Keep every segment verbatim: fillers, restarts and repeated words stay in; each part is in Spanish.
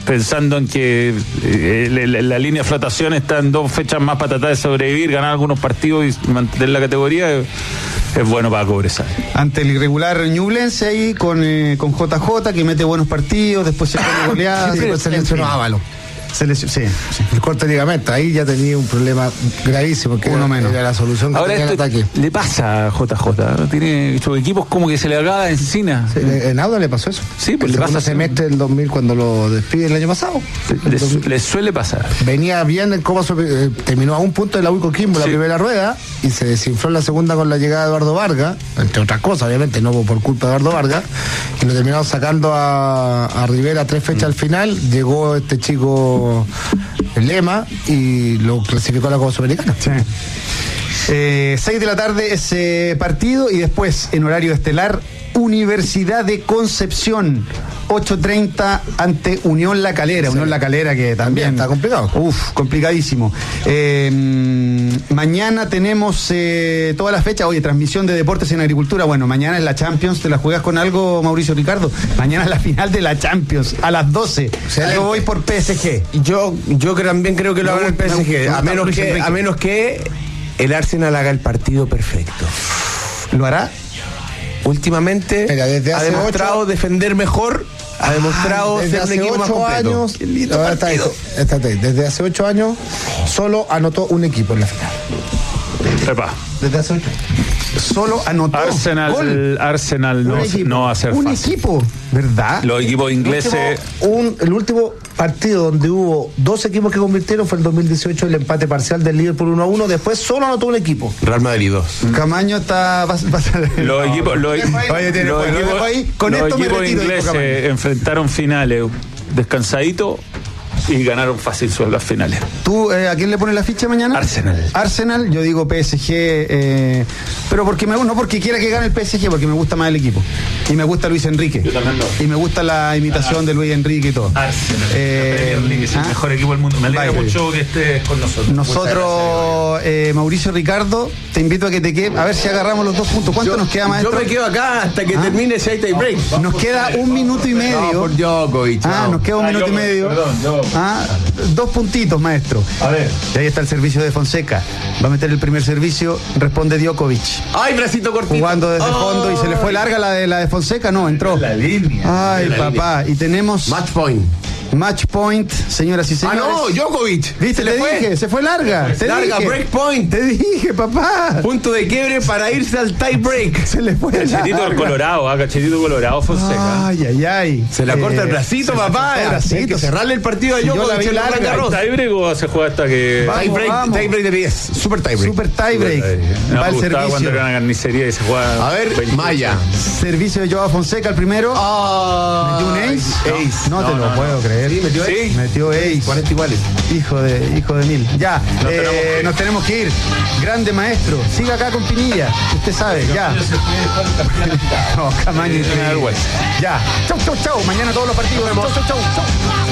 pensando en que eh, la, la línea de flotación está en dos fechas más para tratar de sobrevivir, ganar algunos partidos y mantener la categoría, es, es bueno para Cobresal. Ante el irregular Ñublense ahí con, eh, con J J, que mete buenos partidos, después se pone goleada. Sí, después se lesionó Ávalo. Se les, sí, sí. El corte de ligamento, ahí ya tenía un problema gravísimo, que Uno era, menos. era la solución que Ahora tenía el esto ataque. le pasa a J J, ¿no? Tiene sus equipos como que se le acaba de encina. Sí, en Auda le pasó eso. Sí, pues el le pasa segundo así. semestre del dos mil, cuando lo despide el año pasado. Les, su- les suele pasar. Venía bien en Copa Sup- eh, terminó a un punto de la U Coquimbo, la Sí. primera rueda, y se desinfló en la segunda con la llegada de Eduardo Vargas, entre otras cosas, obviamente, no por culpa de Eduardo Vargas, y lo terminaron sacando a, a Rivera tres fechas al final. Llegó este chico Lema y lo clasificó a la Copa Sudamericana. Sí. Eh, seis de la tarde ese partido y después en horario estelar Universidad de Concepción ocho treinta ante Unión La Calera. Sí. Unión La Calera que también, También está complicado. Uf, complicadísimo. Eh, mañana tenemos eh, toda la fecha. Oye, transmisión de deportes en agricultura. Bueno, mañana es la Champions. ¿Te la juegas con algo, Mauricio Ricardo? Mañana es la final de la Champions a las doce. Yo voy por P S G. Yo, yo también creo que lo Me haga el gusta, P S G, me gusta a menos Luis que, Enrique. a menos que el Arsenal haga el partido perfecto. ¿Lo hará? Últimamente Mira, desde ha hace demostrado ocho- defender mejor, ha demostrado Desde ser un hace equipo más ocho completo. años, Qué lindo ahora está partido. ahí, está ahí. Desde hace ocho años solo anotó un equipo en la final. Epa. Desde hace ocho. Solo anotó Arsenal, gol. Arsenal no, Un equipo. no va a ser un fácil. equipo, ¿verdad? Los equipos ingleses. El último, un- el último partido donde hubo dos equipos que convirtieron fue el dos mil dieciocho, el empate parcial del Liverpool uno a uno. Después solo anotó un equipo. Real Madrid dos. Camaño está. Va, va a ser- Los equipos, los, Oye, tiene los bueno, lo equipos, dejo ahí. Con los esto me equipos retiro, dijo ingleses Camaño. enfrentaron finales descansadito y ganaron fácil sobre las finales. ¿Tú eh, a quién le pones la ficha mañana? Arsenal. Arsenal, yo digo P S G, eh, pero porque me, no porque quiera que gane el P S G, porque me gusta más el equipo. Y me gusta Luis Enrique. Yo también lo. Y me gusta la imitación de Luis Enrique y todo. Arsenal. Eh, La Premier League es el ¿ah? mejor equipo del mundo. Me alegra Vaya. mucho que estés con nosotros. Nosotros, eh, Mauricio Ricardo, te invito a que te quede, a ver si agarramos los dos puntos. ¿Cuánto Yo, nos queda, yo maestro? me quedo acá hasta que ¿Ah? termine ese tie break. Nos queda un minuto y medio. No, por Djokovic. Ah, no. nos queda un Ah, minuto yo- y medio. perdón, yo- Ah, dos puntitos, maestro. A ver. Y ahí está el servicio de Fonseca. Va a meter el primer servicio, responde Djokovic. Ay, bracito cortito. Jugando desde Ay. fondo y se le fue larga la de la de Fonseca, no, entró. La línea. Ay, La papá. Y tenemos Match point. match point, señoras y Ah, señores. no, Djokovic. ¿Viste? Se Te le fue. dije, se fue larga. Te Larga, dije. break point. Te dije, papá. Punto de quiebre para irse al tie break. Se le fue Cachetito del larga. Colorado, ah, cachetito Colorado, Fonseca. Ay, ay, ay. Se la corta el Eh, bracito, se le papá. cortó el bracito. Hay que cerrarle el partido a Si yo la Djokovic vi en Roland larga. Garros. ¿Tie break o se juega hasta que.? Vamos, Tie break, vamos. tie break de pies. Super tie break. Super tie break. No, Va me el gustaba cuando servicio. era una carnicería y se jugaba. A ver, veinte. Maya. Servicio de Joao Fonseca, el primero. Ah, ¿Metió un ace? Ace. No, No, te lo no, puedo no. creer. Sí, metió Sí. ace. Metió ace. cuarenta iguales. Hijo de, hijo de mil. Ya, Nos eh, tenemos que ir. nos tenemos que ir. Grande maestro. Siga acá con Pinilla. Usted sabe, ya. No, Camaño y Tiene vergüenza. Ya. Chau, chau, chau. Mañana todos los partidos. Chau, chau, chau, chau.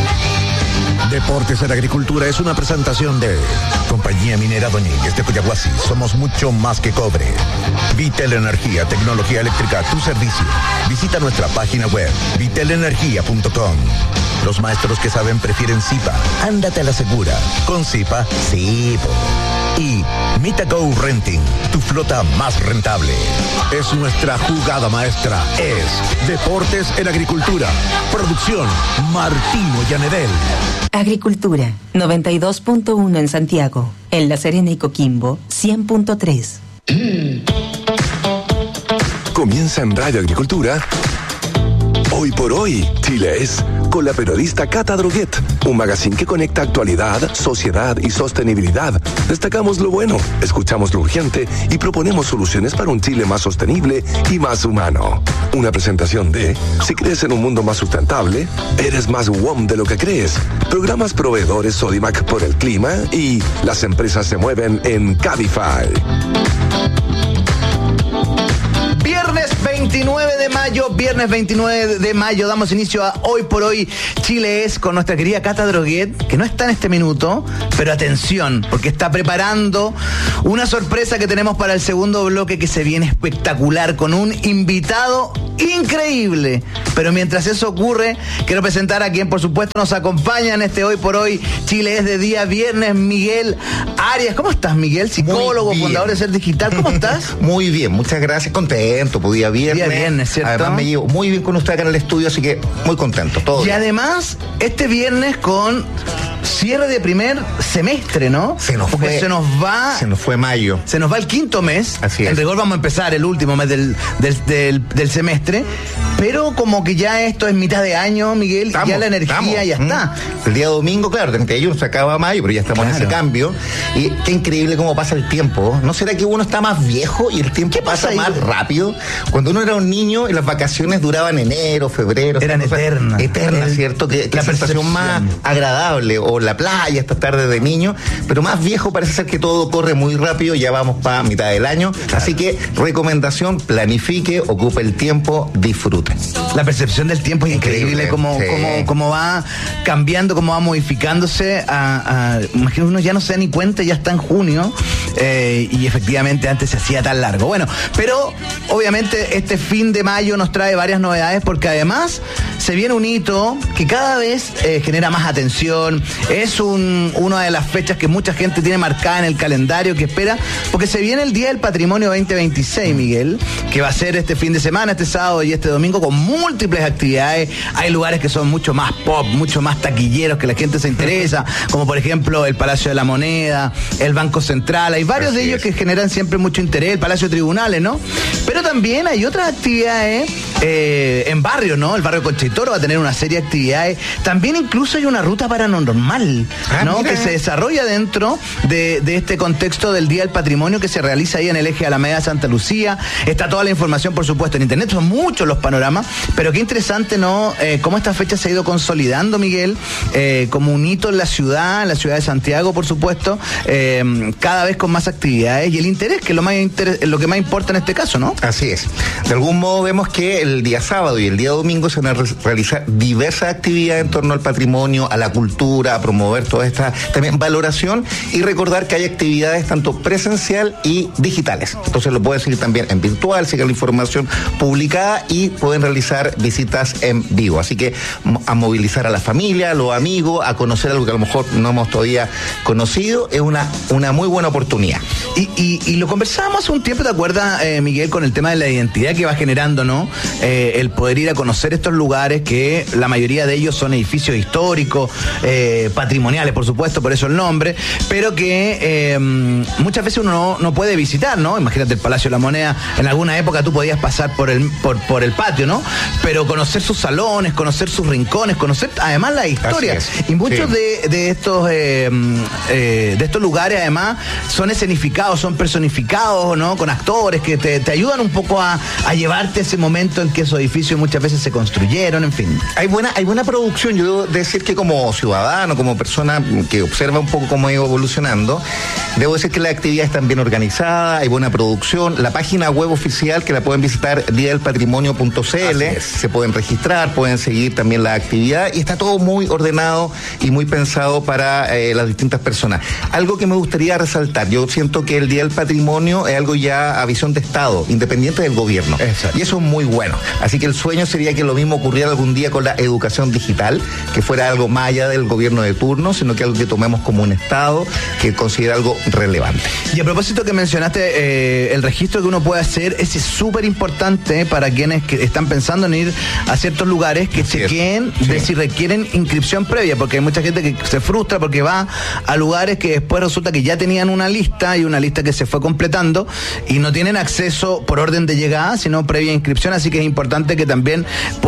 Deportes en Agricultura es una presentación de Compañía Minera Doñínguez de Coyahuasi. Somos mucho más que cobre. Vitel Energía, tecnología eléctrica a tu servicio. Visita nuestra página web, vitel energía punto com. Los maestros que saben prefieren Zipa. Ándate a la segura. Con Zipa, sí. po. Y Mitago Renting, tu flota más rentable. Es nuestra jugada maestra. Es Deportes en Agricultura. Producción Martino Yanedel. Agricultura, noventa y dos punto uno en Santiago. En La Serena y Coquimbo, cien punto tres. Comienza en Radio Agricultura. Hoy por hoy, Chile es, con la periodista Cata Droguet, un magazine que conecta actualidad, sociedad y sostenibilidad. Destacamos lo bueno, escuchamos lo urgente y proponemos soluciones para un Chile más sostenible y más humano. Una presentación de, si crees en un mundo más sustentable, eres más W O M de lo que crees. Programas proveedores Sodimac por el clima y las empresas se mueven en Cabify. Viernes veinte veintinueve de mayo, viernes veintinueve de mayo, damos inicio a Hoy por Hoy Chile es con nuestra querida Cata Droguet, que no está en este minuto, pero atención, porque está preparando una sorpresa que tenemos para el segundo bloque que se viene espectacular, con un invitado increíble. Pero mientras eso ocurre, quiero presentar a quien por supuesto nos acompaña en este Hoy por Hoy Chile es de día viernes, Miguel Arias. ¿Cómo estás, Miguel? Psicólogo, fundador de Ser Digital. ¿Cómo estás? Muy bien, muchas gracias. Contento, pues día viernes. Día viernes, ¿cierto? Además me llevo muy bien con usted acá en el estudio, así que muy contento. Todo y bien. Además, este viernes con cierre de primer semestre, ¿no? Se nos Porque fue. se nos va. Se nos fue mayo. Se nos va el quinto mes. Así es. En rigor vamos a empezar el último mes del, del, del, del semestre. Pero como que ya esto es mitad de año, Miguel, Estamos, y ya la energía estamos. ya está. Mm. El día domingo, claro, treinta y uno se acaba mayo, pero ya estamos Claro. en ese cambio. Y qué increíble cómo pasa el tiempo. ¿No será que uno está más viejo y el tiempo pasa pasa ahí? más rápido? Cuando uno era un niño y las vacaciones duraban enero, febrero. Eran o sea, eternas. Eternas, El- ¿cierto? Que, que la la sensación más percepción. agradable. O la playa, estas tardes de niño. Pero más viejo parece ser que todo corre muy rápido. Ya vamos para mitad del año. Así que, recomendación, planifique, ocupe el tiempo, disfrute. La percepción del tiempo es increíble, Increíble, cómo, sí. cómo, cómo va cambiando, cómo va modificándose. A, a, imagino uno ya no se da ni cuenta, ya está en junio, eh, y efectivamente antes se hacía tan largo. Bueno, pero obviamente este fin de mayo nos trae varias novedades, porque además se viene un hito que cada vez eh, genera más atención. Es un, una de las fechas que mucha gente tiene marcada en el calendario, que espera, porque se viene el Día del Patrimonio veinte veintiséis, Miguel, que va a ser este fin de semana, este sábado y este domingo, con múltiples actividades. Hay lugares que son mucho más pop, mucho más taquilleros, que la gente se interesa, como por ejemplo el Palacio de la Moneda, el Banco Central. Hay varios Así de ellos es. que generan siempre mucho interés, el Palacio de Tribunales, ¿no? Pero también hay otras actividades eh, en barrios, ¿no? El barrio Conchitoro va a tener una serie de actividades. También incluso hay una ruta paranormal, Ah, ¿no? mira. Que se desarrolla dentro de, de este contexto del Día del Patrimonio, que se realiza ahí en el eje Alameda Santa Lucía. Está toda la información, por supuesto, en internet. Son muchos los panoramas, pero qué interesante, ¿no? Eh, cómo esta fecha se ha ido consolidando, Miguel, eh, como un hito en la ciudad, en la ciudad de Santiago, por supuesto, eh, cada vez con más actividades y el interés, que es lo, más inter- lo que más importa en este caso, ¿no? Así es. De algún modo vemos que el día sábado y el día domingo se van a re- realizar diversas actividades en torno al patrimonio, a la cultura, a promover toda esta también valoración y recordar que hay actividades tanto presencial y digitales. Entonces lo pueden seguir también en virtual, sigan la información publicada y pueden realizar visitas en vivo. Así que mo- a movilizar a la familia, a los amigos, a conocer algo que a lo mejor no hemos todavía conocido, es una, una muy buena oportunidad. Y, y, y lo conversábamos hace un tiempo, ¿te acuerdas, eh, Miguel, con el tema de la identidad que va generando, ¿no? Eh, el poder ir a conocer estos lugares, que la mayoría de ellos son edificios históricos, eh, patrimoniales, por supuesto, por eso el nombre, pero que eh, muchas veces uno no, no puede visitar, ¿no? Imagínate el Palacio de la Moneda, en alguna época tú podías pasar por el, por, por el patio, ¿no? Pero conocer sus salones, conocer sus rincones, conocer además la historia. Así es. Y muchos Sí. de, de estos eh, eh, de estos lugares además son escenificados, son personificados, ¿no? Con actores que te, te ayudan un poco a, a llevarte ese momento en que esos edificios muchas veces se construyeron, en fin. Hay buena, hay buena producción. Yo debo decir que como ciudadano, como persona que observa un poco cómo ha ido evolucionando, debo decir que la actividad está bien organizada, hay buena producción. La página web oficial, que la pueden visitar, día del patrimonio punto c l, se pueden registrar, pueden seguir también la actividad y está todo muy ordenado y muy pensado para eh, las distintas personas. Algo que me gustaría resaltar, yo siento que el Día del Patrimonio es algo ya a visión de Estado, independiente del gobierno. Exacto. Y eso es muy bueno. Así que el sueño sería que lo mismo ocurriera algún día con la educación digital, que fuera algo más allá del gobierno de turno, sino que algo que tomemos como un Estado, que considera algo relevante. Y a propósito que mencionaste eh, el registro que uno puede hacer, ese es súper importante para quienes que están pensando en ir a ciertos lugares, que Así es. chequeen de Sí. si requieren inscripción previa, porque hay mucha gente que se frustra porque va a lugares que después resulta que ya tenían una lista y una lista que se fue completando y no tienen acceso por orden de llegada, sino previa inscripción, así que es importante que también puedan ir chequeando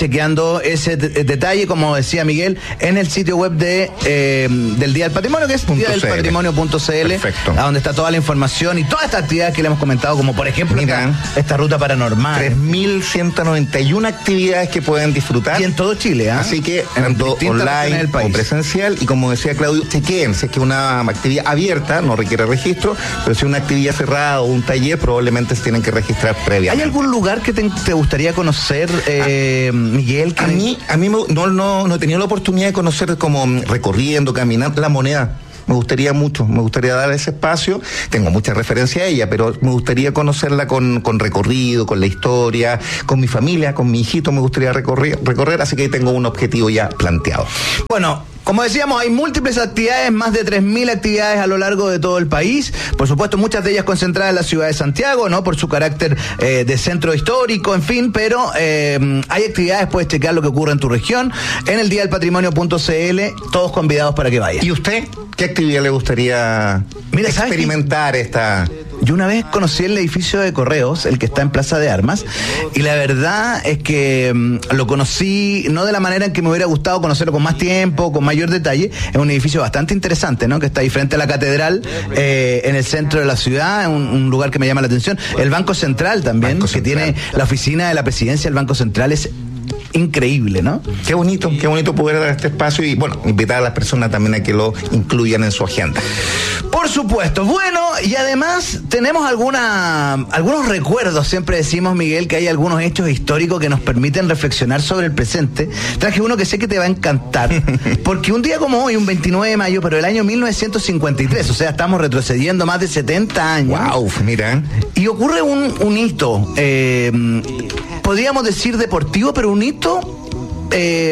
chequeando ese de- detalle, como decía Miguel, en el sitio web de eh, del Día del Patrimonio, que es día del patrimonio punto c l, Perfecto. a donde está toda la información y todas estas actividades que le hemos comentado, como por ejemplo Mira. esta, esta ruta paranormal. tres mil ciento noventa y una actividades que pueden disfrutar. Y en todo Chile, ¿ah? Así que, en tanto distintas regiones online del o país. presencial, y como decía Claudio, chequeen, si es que una actividad abierta no requiere registro, pero si una actividad cerrada o un taller, probablemente se tienen que registrar previamente. ¿Hay algún lugar que te, te gustaría conocer, eh, Miguel? Que A mí, a mí me- no, no, no he tenido la oportunidad de conocer como mm, recorriendo, caminando La Moneda. Me gustaría mucho, me gustaría dar ese espacio. Tengo mucha referencia a ella, pero me gustaría conocerla con, con recorrido, con la historia, con mi familia, con mi hijito, me gustaría recorrer, recorrer, así que ahí tengo un objetivo ya planteado. Bueno, como decíamos, hay múltiples actividades, más de tres mil actividades a lo largo de todo el país. Por supuesto, muchas de ellas concentradas en la ciudad de Santiago, ¿no? Por su carácter eh, de centro histórico, en fin, pero eh, hay actividades, puedes checar lo que ocurre en tu región, en el día del patrimonio punto c l, todos convidados para que vayan. ¿Y usted? ¿Qué actividad le gustaría Mira, ¿sabes experimentar esta? Yo una vez conocí el edificio de Correos, el que está en Plaza de Armas, y la verdad es que mm, lo conocí no de la manera en que me hubiera gustado conocerlo con más tiempo, con mayor detalle. Es un edificio bastante interesante, ¿no? Que está ahí frente a la catedral, eh, en el centro de la ciudad, un, un lugar que me llama la atención. El Banco Central también, Banco que Central. tiene la oficina de la presidencia del Banco Central, es increíble, ¿no? Qué bonito, qué bonito poder dar este espacio y, bueno, invitar a las personas también a que lo incluyan en su agenda. Por supuesto. Bueno, y además tenemos alguna, algunos recuerdos. Siempre decimos, Miguel, que hay algunos hechos históricos que nos permiten reflexionar sobre el presente. Traje uno que sé que te va a encantar, porque un día como hoy, un veintinueve de mayo, pero del año mil novecientos cincuenta y tres, o sea, estamos retrocediendo más de setenta años. Wow, mira. Y ocurre un, un hito, eh, podríamos decir deportivo, pero un hito eh,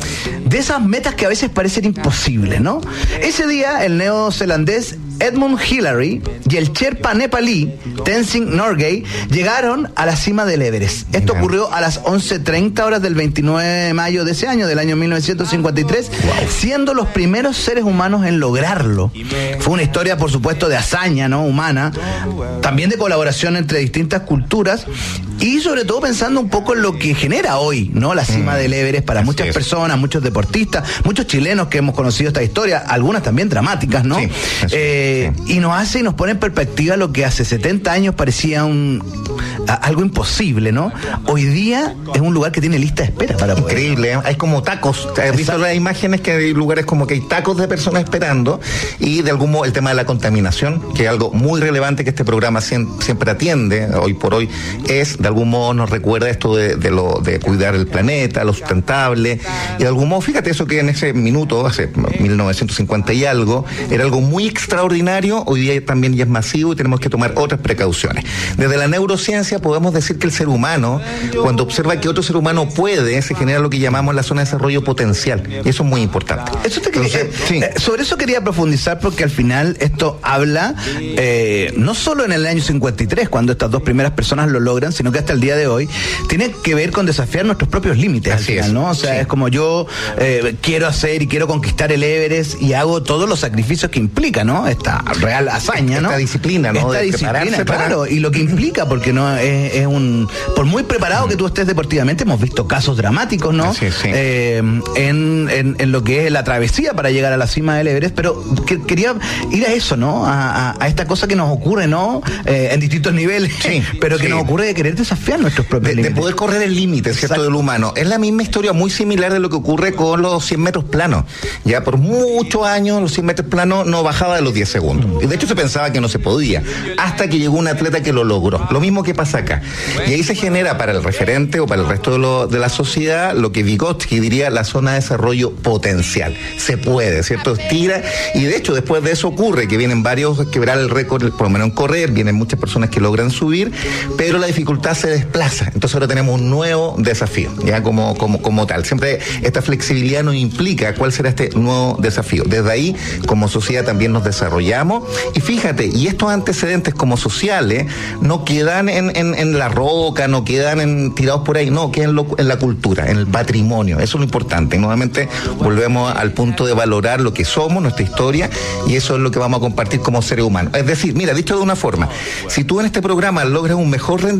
de esas metas que a veces parecen imposibles, ¿no? Ese día, el neozelandés Edmund Hillary y el Sherpa nepalí Tenzing Norgay llegaron a la cima del Everest. Esto ocurrió a las once treinta horas del veintinueve de mayo de ese año, del año mil novecientos cincuenta y tres, wow, siendo los primeros seres humanos en lograrlo. Fue una historia, por supuesto, de hazaña, ¿no? Humana, también de colaboración entre distintas culturas y sobre todo pensando un poco en lo que genera hoy, ¿no? La cima mm. del Everest para Así muchas es. personas, muchos deportistas, muchos chilenos que hemos conocido esta historia, algunas también dramáticas, ¿no? Sí, eh, sí. Y nos hace y nos pone en perspectiva lo que hace setenta años parecía un a, algo imposible, ¿no? Hoy día es un lugar que tiene lista de espera para poder. Increíble, ¿eh? Hay como tacos. ¿Has visto las imágenes que hay lugares como que hay tacos de personas esperando? Y de algún modo el tema de la contaminación, que es algo muy relevante que este programa siempre atiende, hoy por hoy, es, de algún modo nos recuerda esto de, de lo de cuidar el planeta, lo sustentable, y de algún modo, fíjate eso que en ese minuto, hace mil novecientos cincuenta y algo, era algo muy extraordinario, hoy día también ya es masivo y tenemos que tomar otras precauciones. Desde la neurociencia podemos decir que el ser humano, cuando observa que otro ser humano puede, se genera lo que llamamos la zona de desarrollo potencial, y eso es muy importante. Eso te quería, Entonces, sí. eh, sobre eso quería profundizar, porque al final esto habla eh, no solo en el año cincuenta y tres, cuando estas dos primeras personas lo logran, sino que hasta el día de hoy tiene que ver con desafiar nuestros propios límites. Así al final, es. ¿no? O sea, sí. es como yo eh, quiero hacer y quiero conquistar el Everest y hago todos los sacrificios que implica, ¿no? Esta real hazaña, ¿no? Esta disciplina, ¿no? Esta de disciplina, claro, para... y lo que implica, porque no es, es un, por muy preparado que tú estés deportivamente, hemos visto casos dramáticos, ¿no? Sí, sí. Eh, en, en, en lo que es la travesía para llegar a la cima del Everest, pero que, quería ir a eso, ¿no? A, a, a esta cosa que nos ocurre, ¿no? Eh, en distintos niveles, sí, pero que sí. nos ocurre de querer desafiar nuestros propios de, límites. De poder correr el límite, ¿cierto? Del humano. Es la misma historia muy similar de lo que ocurre con los cien metros planos. Ya por muchos años los cien metros planos no bajaba de los diez segundos. Y de hecho se pensaba que no se podía, hasta que llegó un atleta que lo logró. Lo mismo que pasa acá. Y ahí se genera para el referente o para el resto de, lo, de la sociedad lo que Vygotsky diría la zona de desarrollo potencial. Se puede, ¿cierto? Estira. Y de hecho después de eso ocurre que vienen varios a quebrar el récord, por lo menos en correr, vienen muchas personas que logran subir, pero la dificultad se desplaza. Entonces ahora tenemos un nuevo desafío, ya como, como, como tal. Siempre esta flexibilidad nos implica cuál será este nuevo desafío. Desde ahí, como sociedad también nos desarrollamos. Y fíjate, y estos antecedentes como sociales no quedan en, en, en la roca, no quedan en, tirados por ahí, no, quedan en, lo, en la cultura, en el patrimonio. Eso es lo importante. Y nuevamente volvemos al punto de valorar lo que somos, nuestra historia, y eso es lo que vamos a compartir como seres humanos. Es decir, mira, dicho de una forma, si tú en este programa logras un mejor rendimiento,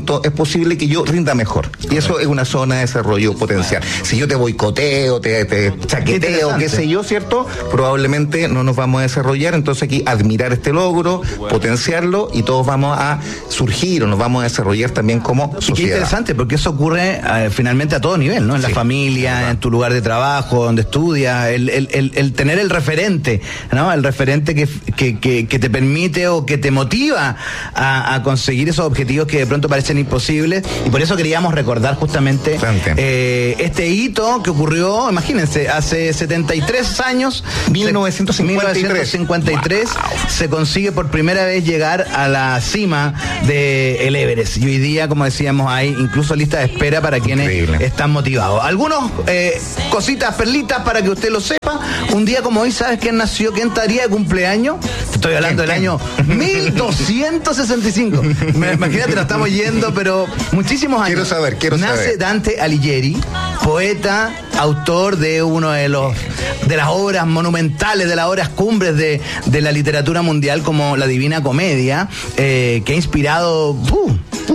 tanto es posible que yo rinda mejor. Y eso es una zona de desarrollo potencial. Si yo te boicoteo, te, te chaqueteo, qué sé yo, ¿cierto? Probablemente no nos vamos a desarrollar. Entonces aquí admirar este logro, potenciarlo y todos vamos a surgir o nos vamos a desarrollar también como sociedad. Y qué interesante, porque eso ocurre eh, finalmente a todo nivel, ¿no? En sí, la familia, verdad. En tu lugar de trabajo, donde estudias, el, el, el, el tener el referente, ¿no? El referente que, que, que, que te permite o que te motiva a, a conseguir esos objetivos que de pronto parecen imposibles. Y por eso queríamos recordar justamente eh, este hito que ocurrió, imagínense, hace setenta y tres años, mil novecientos cincuenta y tres, mil novecientos cincuenta y tres wow. Se consigue por primera vez llegar a la cima del Everest. Y hoy día, como decíamos, hay incluso lista de espera para quienes Increíble. Están motivados. Algunos eh, cositas, perlitas para que usted lo sepa. Un día como hoy, ¿sabes quién nació? ¿Quién estaría de cumpleaños? Estoy hablando del año mil doscientos sesenta y cinco. Imagínate, nos estamos yendo, pero muchísimos años. Quiero saber, quiero Nace saber. Nace Dante Alighieri, poeta, autor de uno de los de las obras monumentales, de las obras cumbres de, de la literatura mundial, como la Divina Comedia, eh, que ha inspirado uh,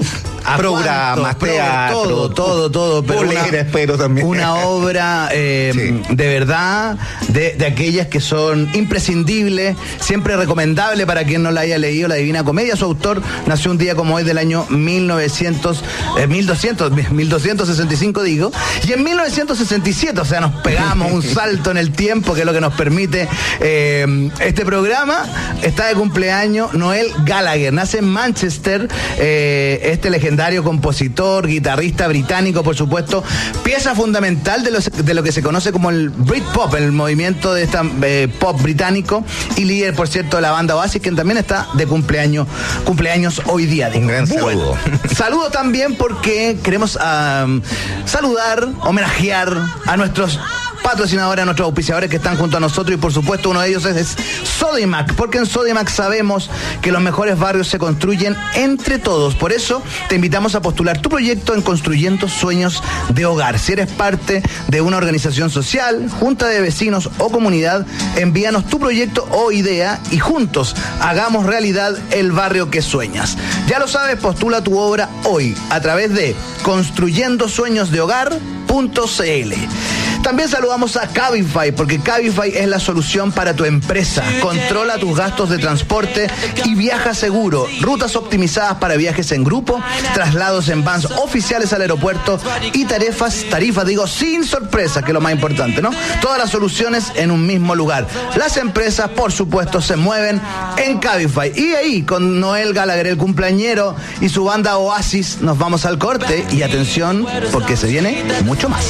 a programas, teatro, todo, todo, todo, pero polera, una, espero también. Una obra eh, sí. de verdad, de, de aquellas que son imprescindibles, siempre recomendable para quien no la haya leído, la Divina Comedia. Su autor nació un día como hoy del año mil novecientos, eh, mil doscientos, mil doscientos sesenta y cinco, digo, y en mil novecientos sesenta y siete, o sea, nos pegamos un salto en el tiempo, que es lo que nos permite eh, este programa. Está de cumpleaños Noel Gallagher, nace en Manchester, eh, este legendario compositor, guitarrista británico, por supuesto, pieza fundamental de, los, de lo que se conoce como el Britpop, el movimiento de esta eh, pop británico, y líder, por cierto, de la banda Oasis, quien también está de cumpleaños, cumpleaños hoy día. Digo. Un gran saludo. Bueno, saludo también porque queremos um, saludar, homenajear a nuestros patrocinadores, a nuestros auspiciadores que están junto a nosotros, y por supuesto uno de ellos es, es Sodimac, porque en Sodimac sabemos que los mejores barrios se construyen entre todos. Por eso te invitamos a postular tu proyecto en Construyendo Sueños de Hogar. Si eres parte de una organización social, junta de vecinos o comunidad, envíanos tu proyecto o idea y juntos hagamos realidad el barrio que sueñas. Ya lo sabes, postula tu obra hoy a través de construyendo sueños de hogar punto c l. También saludamos a Cabify, porque Cabify es la solución para tu empresa. Controla tus gastos de transporte y viaja seguro. Rutas optimizadas para viajes en grupo, traslados en vans oficiales al aeropuerto y tarifas, tarifas digo, sin sorpresa, que es lo más importante, ¿no? Todas las soluciones en un mismo lugar. Las empresas, por supuesto, se mueven en Cabify. Y ahí, con Noel Gallagher, el cumpleañero, y su banda Oasis, nos vamos al corte. Y atención, porque se viene mucho más.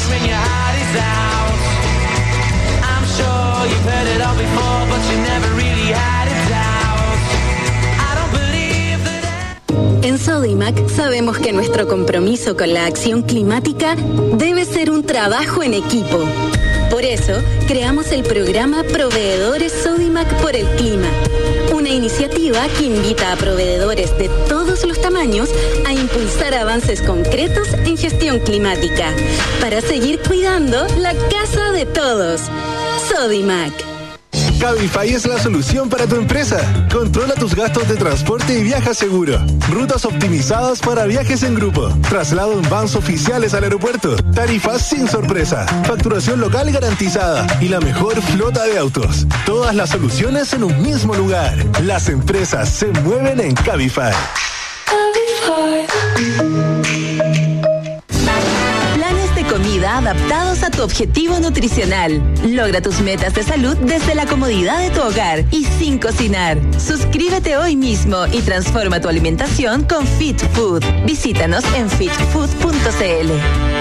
En Sodimac sabemos que nuestro compromiso con la acción climática debe ser un trabajo en equipo. Por eso, creamos el programa Proveedores Sodimac por el Clima, una iniciativa que invita a proveedores de todos los tamaños a impulsar avances concretos en gestión climática para seguir cuidando la casa de todos. Sodimac. Cabify es la solución para tu empresa. Controla tus gastos de transporte y viaja seguro. Rutas optimizadas para viajes en grupo. Traslado en vans oficiales al aeropuerto. Tarifas sin sorpresa. Facturación local garantizada. Y la mejor flota de autos. Todas las soluciones en un mismo lugar. Las empresas se mueven en Cabify. Comida adaptados a tu objetivo nutricional. Logra tus metas de salud desde la comodidad de tu hogar y sin cocinar. Suscríbete hoy mismo y transforma tu alimentación con Fit Food. Visítanos en fit food punto c l.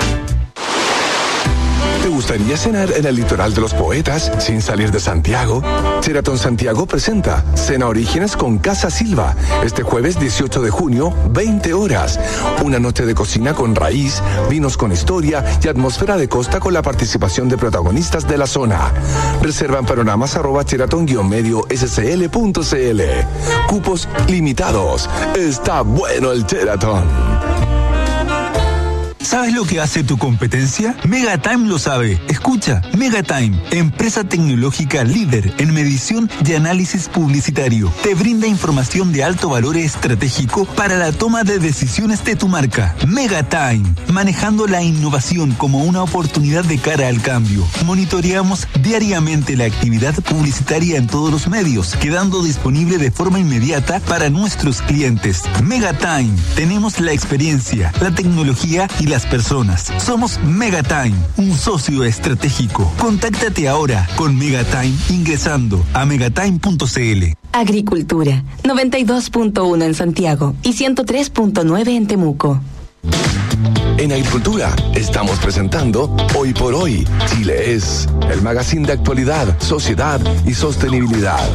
¿Te gustaría cenar en el litoral de los poetas sin salir de Santiago? Sheraton Santiago presenta Cena Orígenes con Casa Silva este jueves dieciocho de junio, veinte horas. Una noche de cocina con raíz, vinos con historia y atmósfera de costa con la participación de protagonistas de la zona. Reserva en panoramas arroba sheraton guion medio s c l punto c l. Cupos limitados. Está bueno el Sheraton. ¿Sabes lo que hace tu competencia? Megatime lo sabe. Escucha, Megatime, empresa tecnológica líder en medición y análisis publicitario. Te brinda información de alto valor estratégico para la toma de decisiones de tu marca. Megatime, manejando la innovación como una oportunidad de cara al cambio. Monitoreamos diariamente la actividad publicitaria en todos los medios, quedando disponible de forma inmediata para nuestros clientes. Megatime, tenemos la experiencia, la tecnología y las personas. Somos Megatime, un socio estratégico. Contáctate ahora con Megatime ingresando a megatime punto c l. Agricultura, noventa y dos punto uno en Santiago y ciento tres punto nueve en Temuco. En Agricultura estamos presentando Hoy por Hoy. Chile es el magazine de actualidad, sociedad y sostenibilidad.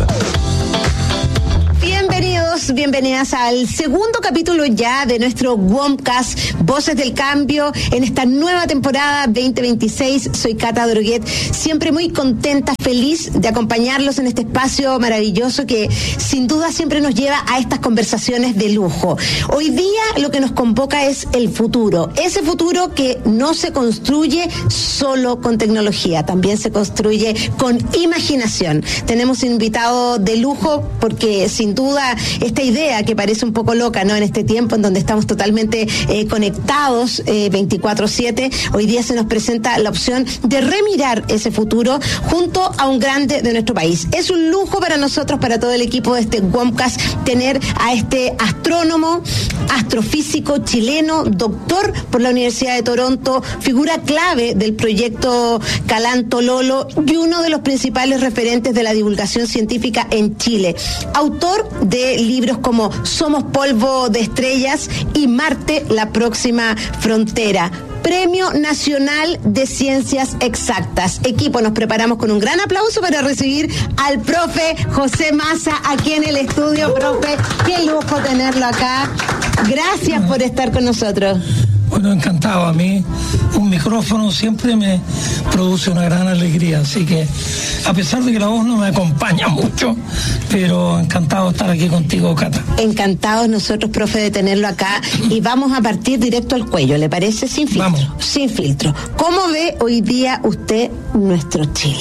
Bienvenidos, bienvenidas al segundo capítulo ya de nuestro WOMcast, Voces del Cambio, en esta nueva temporada veinte veintiséis. Soy Cata Droguet, siempre muy contenta, feliz de acompañarlos en este espacio maravilloso que sin duda siempre nos lleva a estas conversaciones de lujo. Hoy día lo que nos convoca es el futuro, ese futuro que no se construye solo con tecnología, también se construye con imaginación. Tenemos un invitado de lujo porque sin duda esta idea que parece un poco loca, ¿no? En este tiempo en donde estamos totalmente eh, conectados eh, veinticuatro siete, hoy día se nos presenta la opción de remirar ese futuro junto a un grande de nuestro país. Es un lujo para nosotros, para todo el equipo de este WOMcast, tener a este astrónomo, astrofísico chileno, doctor por la Universidad de Toronto, figura clave del proyecto Calanto Lolo y uno de los principales referentes de la divulgación científica en Chile. Autor de libros como Somos polvo de estrellas y Marte, la próxima frontera. Premio Nacional de Ciencias Exactas. Equipo, nos preparamos con un gran aplauso para recibir al profe José Massa aquí en el estudio. Profe, qué lujo tenerlo acá. Gracias por estar con nosotros. Bueno, encantado. A mí un micrófono siempre me produce una gran alegría, así que a pesar de que la voz no me acompaña mucho, pero encantado de estar aquí contigo, Cata. Encantados nosotros, profe, de tenerlo acá, y vamos a partir directo al cuello, ¿le parece? Sin filtro. Vamos. Sin filtro. ¿Cómo ve hoy día usted nuestro Chile?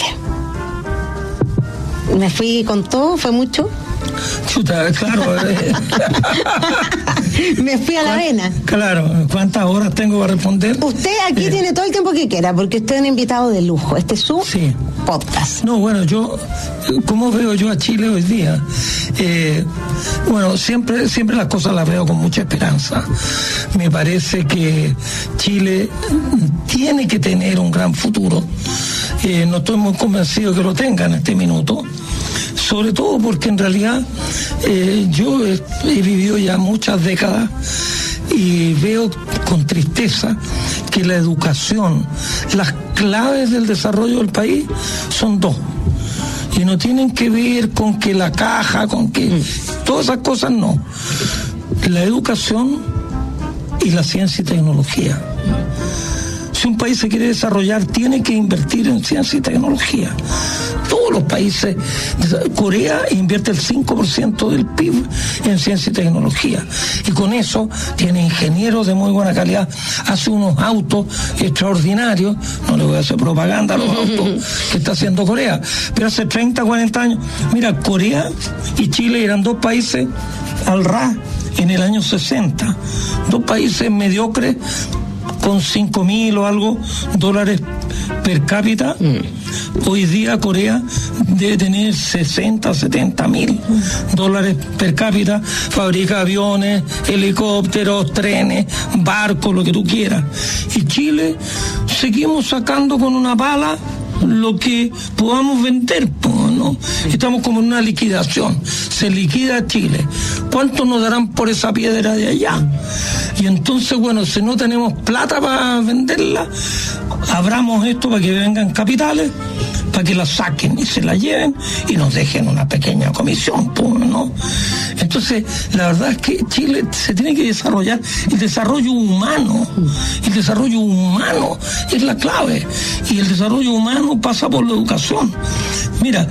¿Me fui con todo? ¿Fue mucho? Chuta, claro. Me fui a la vena. Claro, ¿cuántas horas tengo para responder? Usted aquí eh. tiene todo el tiempo que quiera, porque usted es un invitado de lujo. Este es su sí. podcast. No, bueno, yo, ¿cómo veo yo a Chile hoy día? Eh, bueno, siempre, siempre las cosas las veo con mucha esperanza. Me parece que Chile tiene que tener un gran futuro. Eh, no estoy muy convencido que lo tenga en este minuto. Sobre todo porque en realidad eh, yo he, he vivido ya muchas décadas y veo con tristeza que la educación, las claves del desarrollo del país son dos. Y no tienen que ver con que la caja, con que mm. todas esas cosas, no. La educación y la ciencia y tecnología. Si un país se quiere desarrollar, tiene que invertir en ciencia y tecnología. Todos los países, Corea invierte el cinco por ciento del P I B en ciencia y tecnología, y con eso tiene ingenieros de muy buena calidad, hace unos autos extraordinarios. No le voy a hacer propaganda a los autos que está haciendo Corea, pero hace treinta, cuarenta años, mira, Corea y Chile eran dos países al ras en el año sesenta, dos países mediocres con cinco mil o algo dólares per cápita. Mm. Hoy día Corea debe tener sesenta, setenta mil dólares per cápita, fabrica aviones, helicópteros, trenes, barcos, lo que tú quieras. Y Chile seguimos sacando con una pala lo que podamos vender, ¿no? Estamos como en una liquidación, se liquida Chile. ¿Cuánto nos darán por esa piedra de allá? Y entonces, bueno, si no tenemos plata para venderla, abramos esto para que vengan capitales, para que la saquen y se la lleven y nos dejen una pequeña comisión, ¿no? Entonces, la verdad es que Chile se tiene que desarrollar, el desarrollo humano, el desarrollo humano es la clave, y el desarrollo humano pasa por la educación. Mira,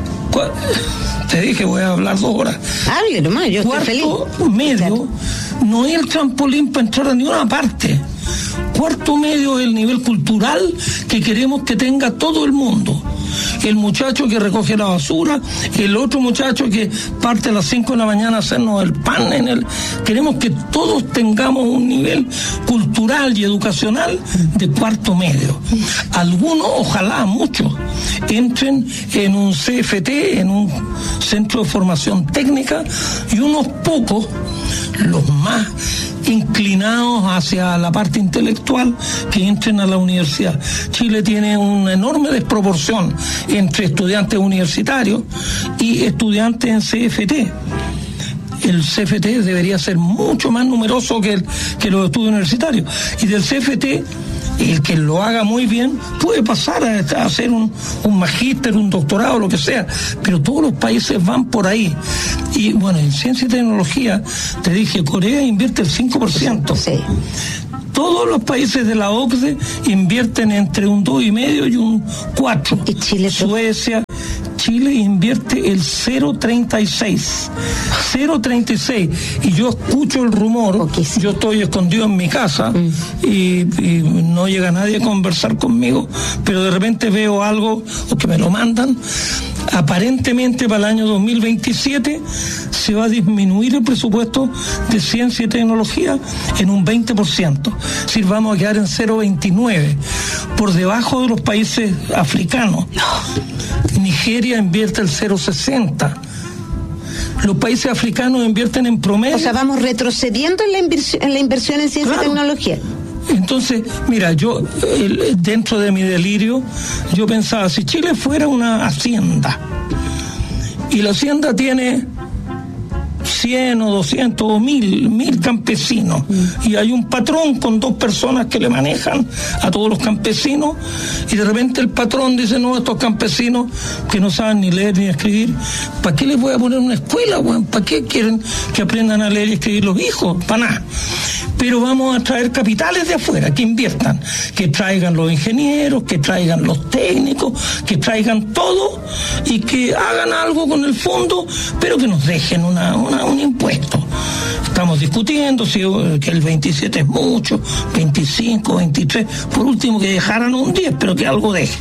te dije, voy a hablar dos horas. Hable nomás, yo estoy feliz. Cuarto medio no es el trampolín para entrar a ninguna parte. cuarto medio es el nivel cultural que queremos que tenga todo el mundo. El muchacho que recoge la basura, el otro muchacho que parte a las cinco de la mañana a hacernos el pan en el... Queremos que todos tengamos un nivel cultural y educacional de cuarto medio. Algunos, ojalá muchos, entren en un C F T, en un centro de formación técnica, y unos pocos, los más inclinados hacia la parte intelectual, que entren a la universidad. Chile tiene una enorme desproporción entre estudiantes universitarios y estudiantes en C F T. El C F T debería ser mucho más numeroso que, el, que los estudios universitarios. Y del C F T, el que lo haga muy bien puede pasar a, a hacer un, un magíster, un doctorado, lo que sea, pero todos los países van por ahí. Y bueno, en ciencia y tecnología, te dije, Corea invierte el cinco por ciento. Sí. Todos los países de la O C D E invierten entre un dos coma cinco y un cuatro. ¿Y Chile? Suecia, Chile invierte el cero coma treinta y seis. cero coma treinta y seis. Y yo escucho el rumor, Poquísimo. Yo estoy escondido en mi casa mm. y, y no llega nadie a conversar conmigo, pero de repente veo algo, o que me lo mandan. Aparentemente para el año dos mil veintisiete se va a disminuir el presupuesto de ciencia y tecnología en un veinte por ciento. Es decir, vamos a quedar en cero coma veintinueve, por debajo de los países africanos. Nigeria invierte el cero coma sesenta. Los países africanos invierten en promedio. O sea, vamos retrocediendo en la inversión en, la inversión en ciencia claro. y tecnología. Entonces, mira, yo el, dentro de mi delirio, yo pensaba, si Chile fuera una hacienda, y la hacienda tiene cien o doscientos o mil, mil campesinos, mm. y hay un patrón con dos personas que le manejan a todos los campesinos, y de repente el patrón dice, no, estos campesinos que no saben ni leer ni escribir, ¿para qué les voy a poner una escuela, güey? ¿Para qué quieren que aprendan a leer y escribir los hijos? Para nada. Pero vamos a traer capitales de afuera que inviertan, que traigan los ingenieros, que traigan los técnicos, que traigan todo y que hagan algo con el fondo, pero que nos dejen una, una, un impuesto. Estamos discutiendo si que el veintisiete es mucho, veinticinco, veintitrés, por último que dejaran un diez, pero que algo dejen.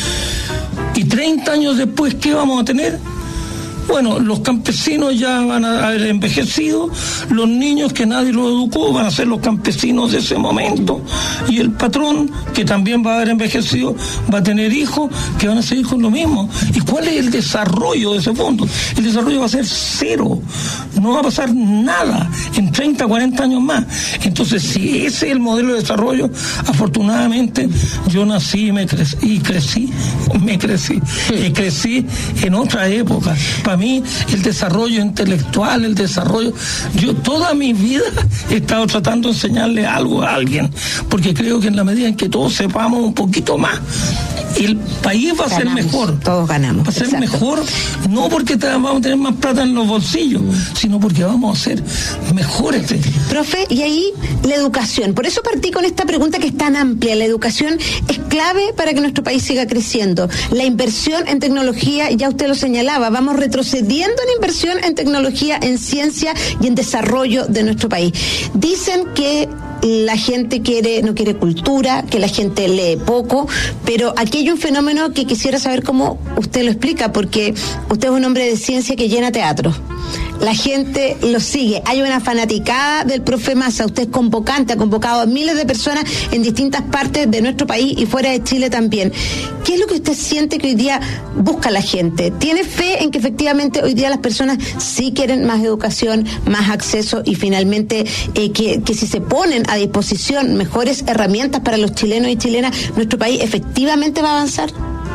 Y treinta años después, ¿qué vamos a tener? Bueno, los campesinos ya van a haber envejecido, los niños que nadie los educó van a ser los campesinos de ese momento, y el patrón, que también va a haber envejecido, va a tener hijos que van a ser hijos lo mismo. ¿Y cuál es el desarrollo de ese fondo? El desarrollo va a ser cero, no va a pasar nada en treinta, cuarenta años más. Entonces, si ese es el modelo de desarrollo, afortunadamente yo nací y me crecí, y crecí, me crecí, y crecí en otra época. Para mí, el desarrollo intelectual, el desarrollo... Yo toda mi vida he estado tratando de enseñarle algo a alguien, porque creo que en la medida en que todos sepamos un poquito más, el país va a ganamos, ser mejor. Todos ganamos. Va a ser exacto. mejor, no porque te, vamos a tener más plata en los bolsillos, mm. sino porque vamos a ser mejores. Profe, y ahí la educación. Por eso partí con esta pregunta que es tan amplia. La educación es clave para que nuestro país siga creciendo. La inversión en tecnología, ya usted lo señalaba, vamos retrocediendo en inversión en tecnología, en ciencia y en desarrollo de nuestro país. Dicen que la gente quiere, no quiere cultura, que la gente lee poco, pero aquí hay un fenómeno que quisiera saber cómo usted lo explica, porque usted es un hombre de ciencia que llena teatro. La gente lo sigue. Hay una fanaticada del profe Massa. Usted es convocante, ha convocado a miles de personas en distintas partes de nuestro país y fuera de Chile también. ¿Qué es lo que usted siente que hoy día busca la gente? ¿Tiene fe en que efectivamente hoy día las personas sí quieren más educación, más acceso y finalmente eh, que, que si se ponen a disposición mejores herramientas para los chilenos y chilenas, nuestro país efectivamente va a avanzar?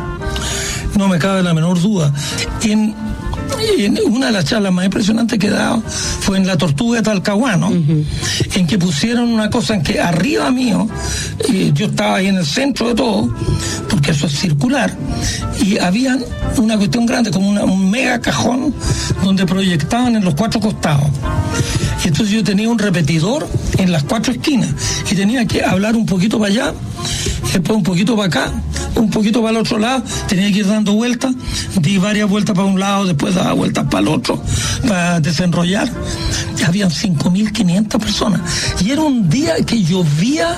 No me cabe la menor duda. En En una de las charlas más impresionantes que he dado fue en la Tortuga de Talcahuano, uh-huh. en que pusieron una cosa en que arriba mío, eh, yo estaba ahí en el centro de todo, porque eso es circular, y había una cuestión grande, como una, un mega cajón, donde proyectaban en los cuatro costados. Y entonces yo tenía un repetidor en las cuatro esquinas, y tenía que hablar un poquito para allá, después un poquito para acá, un poquito para el otro lado, tenía que ir dando vueltas, di varias vueltas para un lado, después daba vueltas para el otro, para desenrollar. Habían cinco mil quinientas personas, y era un día que llovía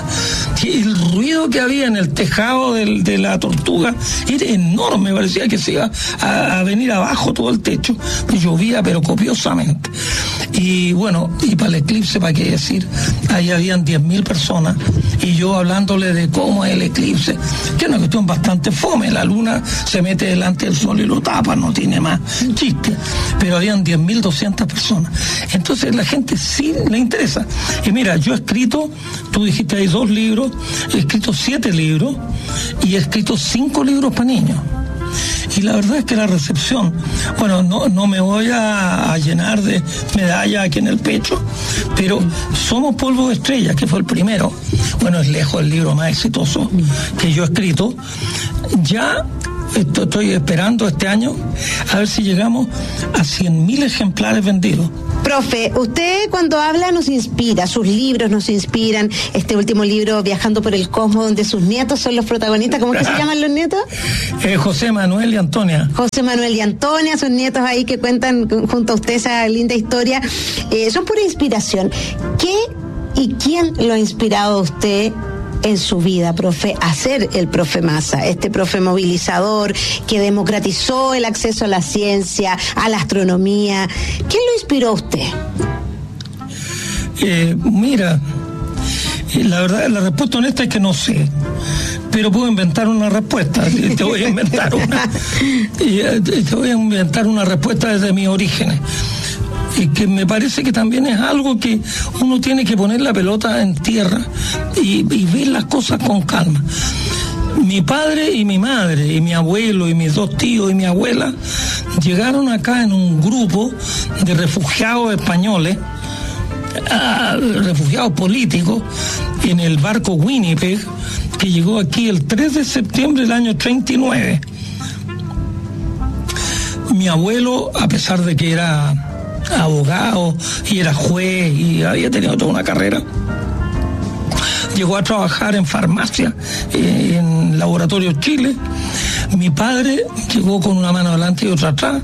el ruido que había en el tejado del, de la Tortuga era enorme, parecía que se iba a, a venir abajo todo el techo, pues llovía pero copiosamente. Y bueno, y para el eclipse, para qué decir, ahí habían diez mil personas, y yo hablándole de cómo es el eclipse, que es una cuestión bastante fome, la luna se mete delante del sol y lo tapa, no tiene más chiste, pero habían diez mil doscientas personas. Entonces la gente sí le interesa. Y mira, yo he escrito, tú dijiste hay dos libros, he escrito siete libros y he escrito cinco libros para niños. Y la verdad es que la recepción, bueno, no, no me voy a, a llenar de medallas aquí en el pecho, pero Somos Polvo de Estrella, que fue el primero, bueno, es lejos el libro más exitoso que yo he escrito. Ya estoy esperando este año a ver si llegamos a cien mil ejemplares vendidos. Profe, usted cuando habla nos inspira, sus libros nos inspiran, este último libro, Viajando por el Cosmos, donde sus nietos son los protagonistas. ¿Cómo es que se llaman los nietos? Eh, José Manuel y Antonia. José Manuel y Antonia, son nietos ahí que cuentan junto a usted esa linda historia. Eh, son pura inspiración. ¿Qué y quién lo ha inspirado a usted en su vida, profe, a ser el profe Massa, este profe movilizador que democratizó el acceso a la ciencia, a la astronomía? ¿Quién lo inspiró a usted? Eh, mira, la verdad, la respuesta honesta es que no sé, pero puedo inventar una respuesta. Te voy a inventar una. Te voy a inventar una respuesta desde mis orígenes. Y que me parece que también es algo que uno tiene que poner la pelota en tierra y, y ver las cosas con calma. Mi padre y mi madre, y mi abuelo, y mis dos tíos y mi abuela, llegaron acá en un grupo de refugiados españoles, ah, refugiados políticos, en el barco Winnipeg, que llegó aquí el tres de septiembre del año treinta y nueve. Mi abuelo, a pesar de que era abogado y era juez y había tenido toda una carrera, llegó a trabajar en farmacia en Laboratorio Chile. Mi padre llegó con una mano adelante y otra atrás,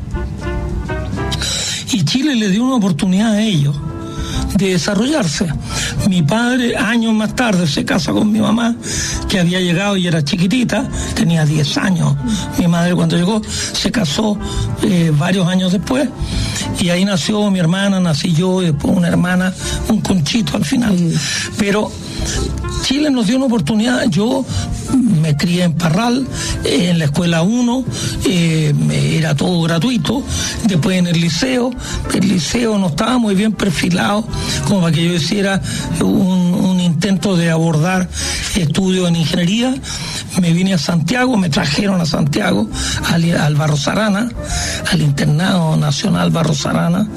y Chile le dio una oportunidad a ellos de desarrollarse. Mi padre, años más tarde, se casa con mi mamá, que había llegado y era chiquitita, tenía diez años. Mi madre, cuando llegó, se casó eh, varios años después, y ahí nació mi hermana, nací yo, y después una hermana, un Conchito al final. Mm. Pero Chile nos dio una oportunidad. Yo me crié en Parral, eh, en la escuela uno, eh, era todo gratuito. Después en el liceo, el liceo no estaba muy bien perfilado como para que yo hiciera un, un intento de abordar estudios en ingeniería. Me vine a Santiago, me trajeron a Santiago, al, al Barros Arana, al Internado Nacional Barros Arana,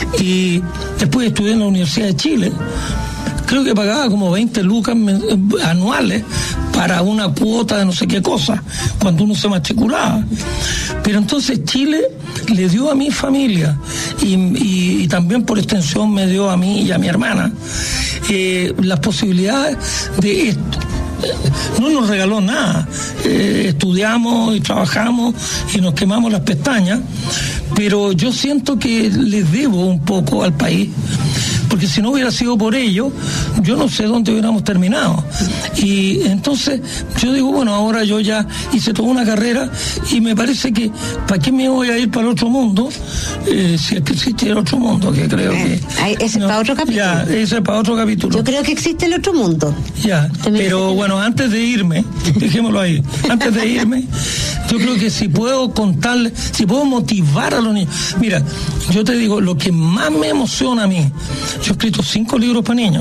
y después estudié en la Universidad de Chile. Creo que pagaba como veinte lucas anuales para una cuota de no sé qué cosa, cuando uno se matriculaba. Pero entonces Chile le dio a mi familia, y, y, y también por extensión me dio a mí y a mi hermana, eh, las posibilidades de esto. No nos regaló nada, eh, estudiamos y trabajamos y nos quemamos las pestañas, pero yo siento que le debo un poco al país, porque si no hubiera sido por ello, yo no sé dónde hubiéramos terminado. Y entonces yo digo, bueno, ahora yo ya hice toda una carrera y me parece que, ¿para qué me voy a ir para el otro mundo? Eh, si es que existe el otro mundo, que creo eh, que... Ese no, es para otro capítulo. Ya, ese es para otro capítulo. Yo creo que existe el otro mundo. Ya, pero bueno, antes de irme, dejémoslo ahí, antes de irme, yo creo que si puedo contarle, si puedo motivar a los niños. Mira, yo te digo, lo que más me emociona a mí, yo he escrito cinco libros para niños.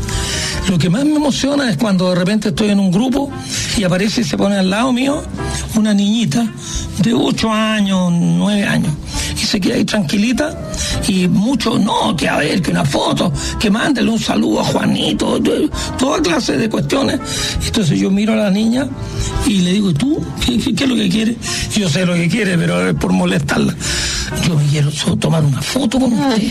Lo que más me emociona es cuando de repente estoy en un grupo y aparece y se pone al lado mío una niñita de ocho años, nueve años, y se queda ahí tranquilita, y muchos, no, que a ver, que una foto, que mándele un saludo a Juanito, toda clase de cuestiones. Entonces yo miro a la niña y le digo, ¿tú qué, qué, qué es lo que quieres? Yo sé lo que quiere, pero es por molestarla. Yo me quiero tomar una foto con usted.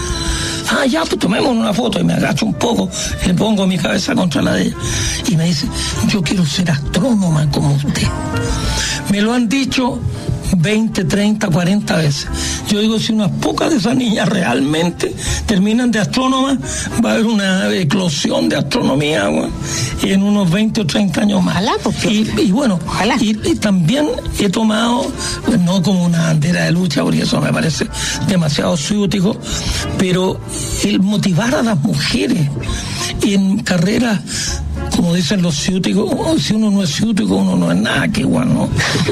Ah, ya, pues tomemos una foto. Y me agacho un poco, le pongo mi cabeza contra la de ella y me dice, yo quiero ser astrónoma como usted. Me lo han dicho veinte, treinta, cuarenta veces. Yo digo, si unas pocas de esas niñas realmente terminan de astrónomas, va a haber una eclosión de astronomía, bueno, en unos veinte o treinta años más. Ojalá, porque... y, y bueno, y, y también he tomado, pues, no como una bandera de lucha, porque eso me parece demasiado ciútico, pero el motivar a las mujeres en carreras, como dicen los ciúticos, oh, si uno no es ciútico, uno no es nada, que bueno,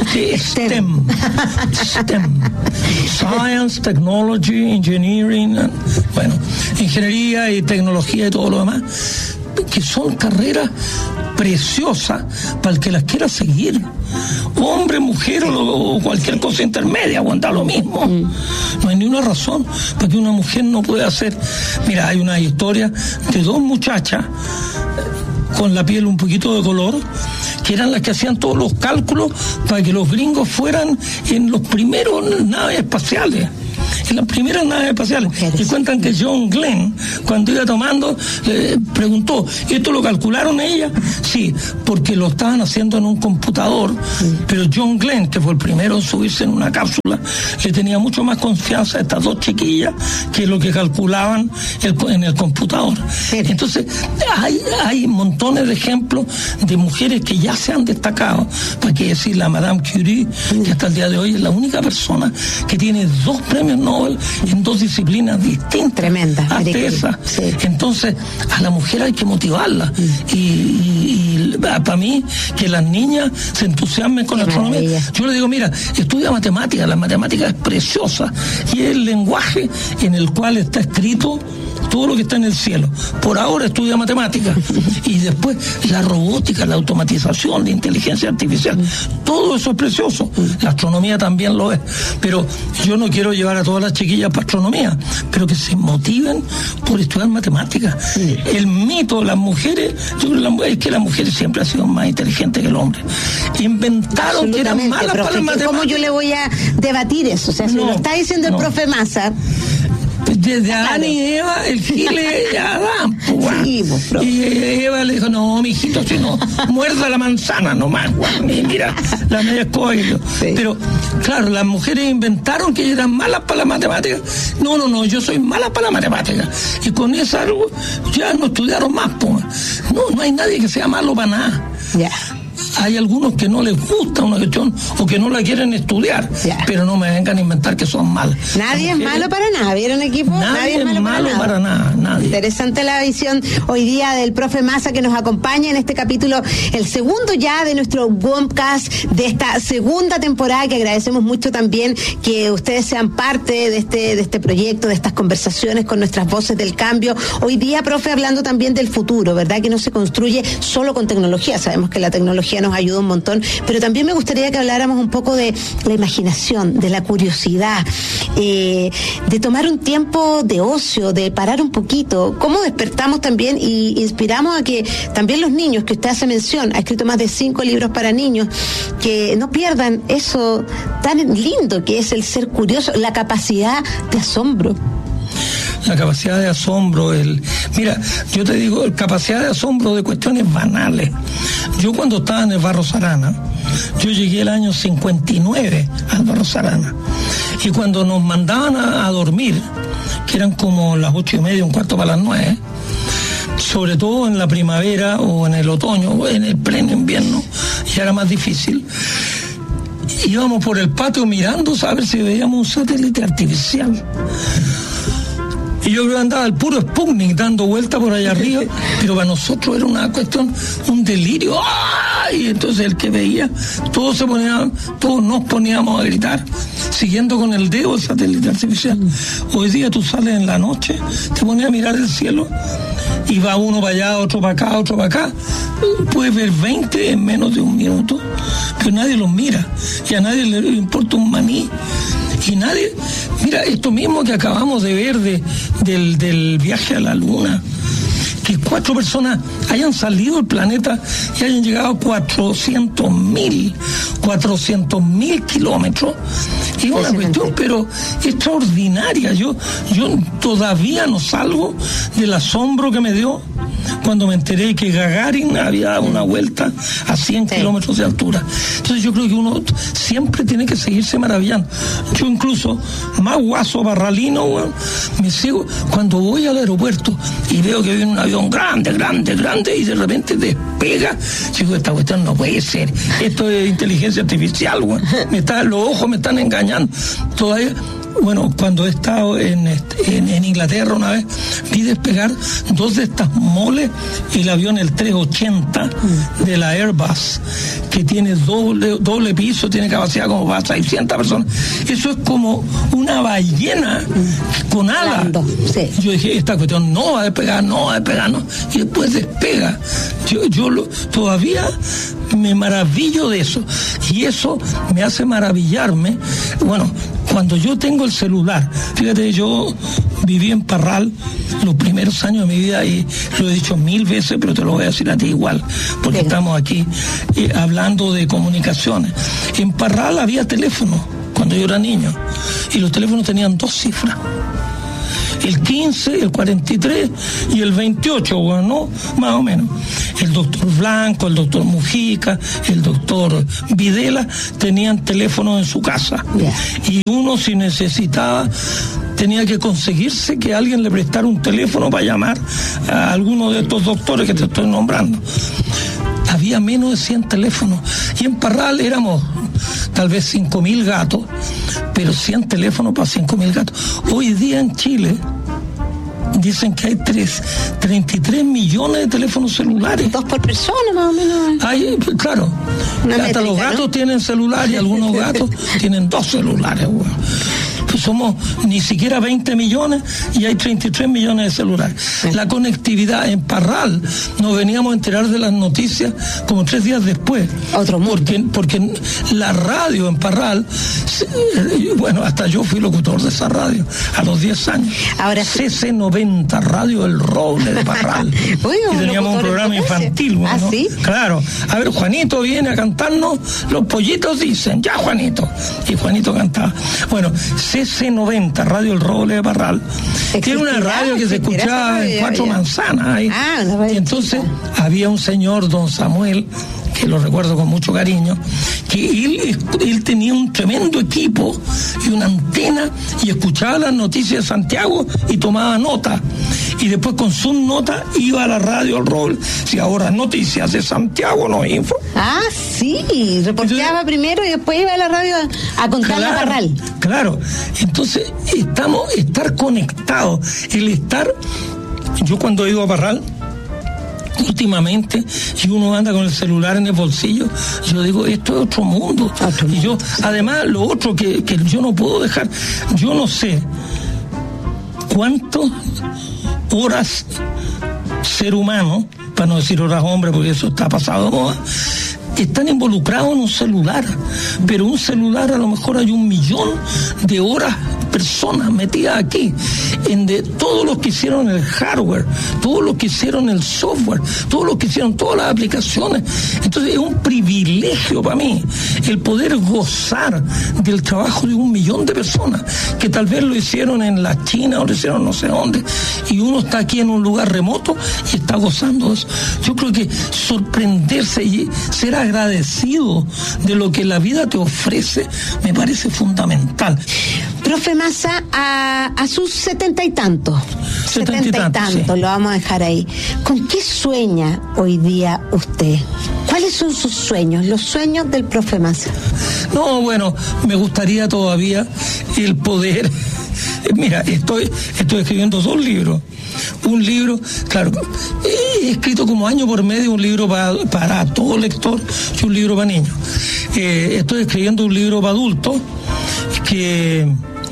STEM, STEM, Science, Technology, Engineering, bueno, ingeniería y tecnología y todo lo demás, que son carreras preciosas para el que las quiera seguir, hombre, mujer o, o cualquier cosa intermedia, aguanta lo mismo. No hay ni una razón para que una mujer no pueda hacer. Mira, hay una historia de dos muchachas con la piel un poquito de color, que eran las que hacían todos los cálculos para que los gringos fueran en los primeros naves espaciales. En las primeras naves espaciales. Y cuentan que John Glenn, cuando iba tomando, eh, preguntó, ¿esto lo calcularon ellas? Sí, porque lo estaban haciendo en un computador, sí. Pero John Glenn, que fue el primero en subirse en una cápsula, le tenía mucho más confianza a estas dos chiquillas que lo que calculaban el, en el computador. Sí. Entonces, hay, hay montones de ejemplos de mujeres que ya se han destacado. Para qué decir la Madame Curie, sí, que hasta el día de hoy es la única persona que tiene dos premios Nobel en dos disciplinas distintas. Tremenda. Hasta esa. Sí. Entonces, a la mujer hay que motivarla. Mm. Y, y, y para mí, que las niñas se entusiasmen con la astronomía. Maravilla. Yo le digo, mira, estudia matemáticas, la matemática es preciosa y es el lenguaje en el cual está escrito todo lo que está en el cielo. Por ahora estudia matemáticas y después la robótica, la automatización, la inteligencia artificial, todo eso es precioso. La astronomía también lo es, pero yo no quiero llevar a todas las chiquillas para astronomía, pero que se motiven por estudiar matemáticas. Sí. El mito de las mujeres, yo creo que es que las mujeres siempre han sido más inteligentes que el hombre. Inventaron que eran malas profe, para las matemáticas. ¿Cómo yo le voy a debatir eso? O sea, si no, lo está diciendo el no. profe Massa. Desde Adán y Eva, el gile de Adán, pues, sí, pues, y Eva le dijo, no, mijito, si no, muerda la manzana nomás, y mira, la media escoba. Sí. Pero, claro, las mujeres inventaron que eran malas para la matemática. No, no, no, yo soy mala para la matemática. Y con eso ya no estudiaron más, pues. No, no hay nadie que sea malo para nada. Ya. Yeah. Hay algunos que no les gusta una cuestión o que no la quieren estudiar, yeah. Pero no me vengan a inventar que son malos. Nadie es malo para nada, ¿vieron, equipo? Nadie, nadie es malo, malo para, nada. para nada, nadie. Interesante la visión hoy día del profe Massa, que nos acompaña en este capítulo, el segundo ya de nuestro WOMcast de esta segunda temporada, que agradecemos mucho también que ustedes sean parte de este, de este proyecto, de estas conversaciones con nuestras voces del cambio. Hoy día, profe, hablando también del futuro, ¿verdad? Que no se construye solo con tecnología, sabemos que la tecnología nos ayuda un montón, pero también me gustaría que habláramos un poco de la imaginación, de la curiosidad, eh, de tomar un tiempo de ocio, de parar un poquito. ¿Cómo despertamos también y inspiramos a que también los niños, que usted hace mención, ha escrito más de cinco libros para niños, que no pierdan eso tan lindo que es el ser curioso, la capacidad de asombro? La capacidad de asombro, el mira, yo te digo, capacidad de asombro de cuestiones banales. Yo cuando estaba en el Barros Arana, yo llegué el año cincuenta y nueve al Barros Arana, y cuando nos mandaban a, a dormir, que eran como las ocho y media, un cuarto para las nueve, sobre todo en la primavera o en el otoño, o en el pleno invierno, ya era más difícil. Íbamos por el patio mirando a ver si veíamos un satélite artificial. Y yo creo que andaba el puro Sputnik dando vuelta por allá arriba, pero para nosotros era una cuestión, un delirio. ¡Ay! Entonces el que veía, todos se ponían, todos nos poníamos a gritar, siguiendo con el dedo el satélite artificial. Hoy día tú sales en la noche, te pones a mirar el cielo, y va uno para allá, otro para acá, otro para acá. Puedes ver veinte en menos de un minuto, pero nadie los mira, y a nadie le importa un maní. Y nadie, mira, esto mismo que acabamos de ver de, del, del viaje a la Luna, que cuatro personas hayan salido del planeta y hayan llegado a cuatrocientos mil kilómetros, Es una cuestión, pero extraordinaria. Yo, yo todavía no salgo del asombro que me dio cuando me enteré que Gagarin había dado una vuelta a cien sí. kilómetros de altura. Entonces yo creo que uno siempre tiene que seguirse maravillando. Yo incluso, más guaso barralino, bueno, me sigo, cuando voy al aeropuerto y veo que viene un avión grande, grande, grande, y de repente despega, digo, esta cuestión no puede ser, esto es inteligencia artificial, bueno. me está, los ojos me están engañando. Todavía, bueno, cuando he estado en, en, en Inglaterra una vez, vi despegar dos de estas moles, el avión el trescientos ochenta de la Airbus, que tiene doble, doble piso, tiene capacidad como para seiscientas personas. Eso es como una ballena con alas. Sí. Yo dije, esta cuestión no va a despegar, no va a despegar, no. Y después despega. Yo, yo lo, todavía me maravillo de eso. Y eso me hace maravillarme. Bueno, cuando yo tengo el celular, fíjate, yo viví en Parral los primeros años de mi vida y lo he dicho mil veces, pero te lo voy a decir a ti igual, porque Bien. estamos aquí eh, hablando de comunicaciones. En Parral había teléfono cuando yo era niño y los teléfonos tenían dos cifras. El quince, el cuarenta y tres y el veintiocho, bueno, más o menos. El doctor Blanco, el doctor Mujica, el doctor Videla tenían teléfono en su casa. Yeah. Y uno, si necesitaba, tenía que conseguirse que alguien le prestara un teléfono para llamar a alguno de estos doctores que te estoy nombrando. Había menos de cien teléfonos. Y en Parral éramos tal vez cinco mil gatos, pero cien teléfonos para cinco mil gatos. Hoy día en Chile dicen que hay tres, treinta y tres millones de teléfonos celulares. Dos por persona, más o menos. Hay, claro. Una hasta métrica, los gatos, ¿no? tienen celular y algunos gatos tienen dos celulares. Bueno. Somos ni siquiera veinte millones y hay treinta y tres millones de celulares. Sí. La conectividad en Parral, nos veníamos a enterar de las noticias como tres días después. Otro mundo. Porque, porque la radio en Parral, bueno, hasta yo fui locutor de esa radio a los diez años. Ahora C C noventa, Radio El Roble de Parral. Uy, y teníamos un programa infantil. Bueno, ¿Ah, sí? Claro. A ver, Juanito viene a cantarnos, los pollitos dicen, ya Juanito. Y Juanito cantaba. Bueno, C C noventa, Radio El Roble de Parral, que era una radio que se escuchaba en Cuatro Manzanas. Ahí. Ah, una radio. Y entonces había un señor, don Samuel, que lo recuerdo con mucho cariño, que él, él tenía un tremendo equipo y una antena y escuchaba las noticias de Santiago y tomaba nota. Y después con sus notas iba a la radio El Roble. Si ahora noticias de Santiago no info. Ah, sí, reporteaba Entonces, primero y después iba a la radio a, a contar claro, la Parral. Claro, entonces estamos, estar conectados, el estar, yo cuando he ido a Parral, últimamente, si uno anda con el celular en el bolsillo, yo digo, esto es otro mundo. Otro y yo, además, lo otro que, que yo no puedo dejar, yo no sé cuántas horas ser humano, para no decir horas hombre, porque eso está pasado de moda, están involucrados en un celular, pero un celular a lo mejor hay un millón de horas personas metidas aquí, en de todos los que hicieron el hardware, todos los que hicieron el software, todos los que hicieron todas las aplicaciones. Entonces es un privilegio para mí el poder gozar del trabajo de un millón de personas que tal vez lo hicieron en la China o lo hicieron no sé dónde, y uno está aquí en un lugar remoto y está gozando de eso. Yo creo que sorprenderse y ser agradecido de lo que la vida te ofrece me parece fundamental. Profe Massa, a, a sus setenta y tantos, setenta y setenta y tantos, sí. Lo vamos a dejar ahí. ¿Con qué sueña hoy día usted? ¿Cuáles son sus sueños, los sueños del profe Massa? No, bueno, me gustaría todavía el poder. Mira, estoy, estoy escribiendo dos libros. Un libro, claro, he escrito como año por medio un libro para, para todo lector y un libro para niños. Eh, estoy escribiendo un libro para adultos que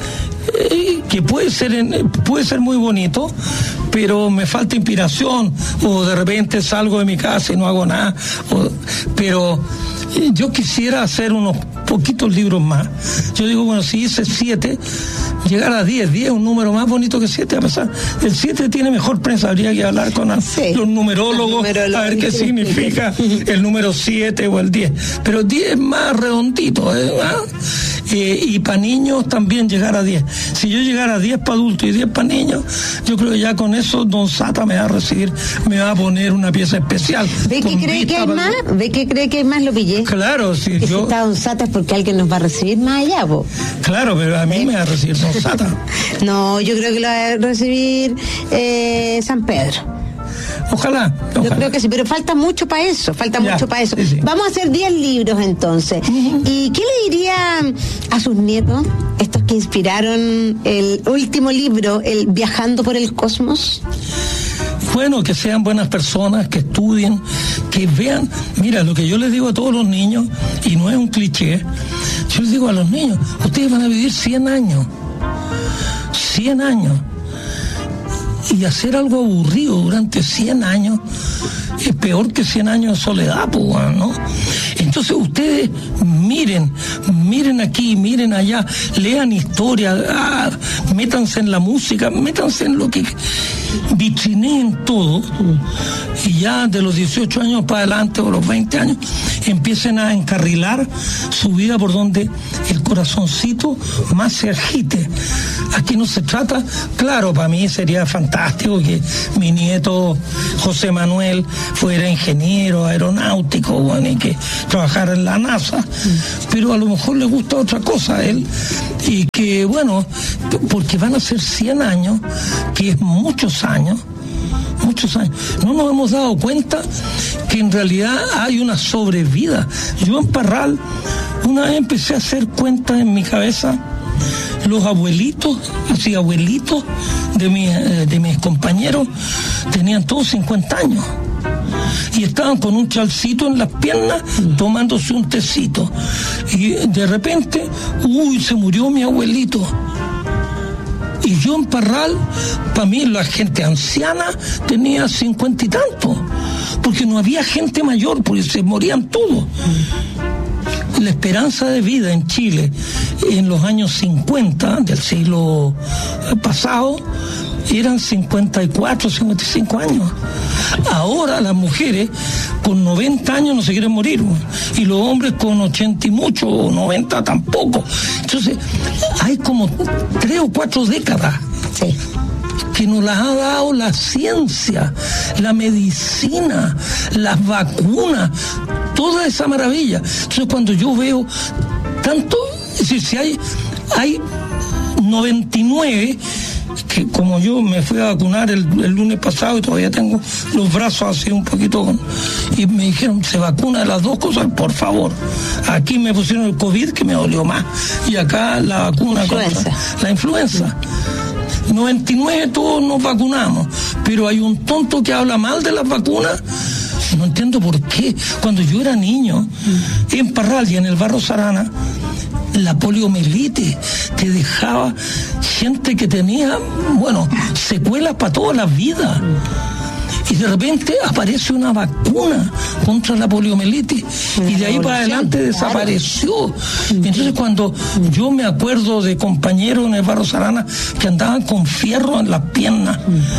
que puede ser en, puede ser muy bonito, pero me falta inspiración, o de repente salgo de mi casa y no hago nada, o, pero yo quisiera hacer unos poquitos libros más. Yo digo, bueno, si hice siete, llegar a diez, diez es un número más bonito que siete, a pesar, el siete tiene mejor prensa, habría que hablar con sí. los numerólogos, a ver qué significa el número siete o el diez, pero diez es más redondito, ¿eh? eh, y para niños también llegar a diez. Si yo llegara a diez para adultos y diez para niños, yo creo que ya con eso Don Sata me va a recibir, me va a poner una pieza especial. ¿Ve que cree que hay para... más? ¿Ve que cree que hay más? Lo pillé. Claro, si y yo... si está Don Sata es porque alguien nos va a recibir más allá, po. Claro, pero a mí ¿Eh? me va a recibir Don Sata. No, yo creo que lo va a recibir eh, San Pedro. Ojalá, ojalá. Yo creo que sí, pero falta mucho para eso, falta ya, mucho para eso. Sí, sí. Vamos a hacer diez libros entonces. Uh-huh. ¿Y qué le diría a sus nietos, estos que inspiraron el último libro, el Viajando por el Cosmos? Bueno, que sean buenas personas, que estudien, que vean. Mira, lo que yo les digo a todos los niños, y no es un cliché, yo les digo a los niños, ustedes van a vivir cien años. cien años. Y hacer algo aburrido durante cien años es peor que cien años de soledad, pues, ¿no? Entonces ustedes miren, miren aquí, miren allá, lean historia, ah, métanse en la música, métanse en lo que vitrineen todo, y ya de los dieciocho años para adelante o los veinte años empiecen a encarrilar su vida por donde el corazoncito más se agite. Aquí no se trata, claro, para mí sería fantástico que mi nieto José Manuel fuera ingeniero aeronáutico, bueno, y que trabajara en la NASA, pero a lo mejor le gusta otra cosa a él, y que bueno, porque van a ser cien años, que es muchos años, muchos años. No nos hemos dado cuenta que en realidad hay una sobrevida. Yo en Parral una vez empecé a hacer cuentas en mi cabeza. Los abuelitos, así abuelitos de, mi, de mis compañeros tenían todos cincuenta años y estaban con un chalcito en las piernas tomándose un tecito, y de repente, uy, se murió mi abuelito. Y yo en Parral, para mí la gente anciana tenía cincuenta y tanto, porque no había gente mayor, porque se morían todos. La esperanza de vida en Chile en los años cincuenta del siglo pasado eran cincuenta y cuatro, cincuenta y cinco años. Ahora las mujeres con noventa años no se quieren morir, y los hombres con ochenta y mucho, o noventa tampoco. Entonces hay como tres o cuatro décadas sí. que nos las ha dado la ciencia, la medicina, las vacunas, toda esa maravilla. Entonces cuando yo veo tanto, es decir, si hay, hay noventa y nueve, que como yo me fui a vacunar el, el lunes pasado y todavía tengo los brazos así un poquito con, y me dijeron, se vacuna de las dos cosas, por favor. Aquí me pusieron el COVID, que me dolió más, y acá la vacuna influenza. contra la influenza. noventa y nueve todos nos vacunamos, pero hay un tonto que habla mal de las vacunas. No entiendo por qué. Cuando yo era niño, en Parral y en el Barro Sarana, la poliomielitis te dejaba gente que tenía, bueno, secuelas para toda la vida. Y de repente aparece una vacuna contra la poliomielitis, y de ahí para adelante desapareció. Entonces cuando yo me acuerdo de compañeros en el Barro Sarana que andaban con fierro en las piernas,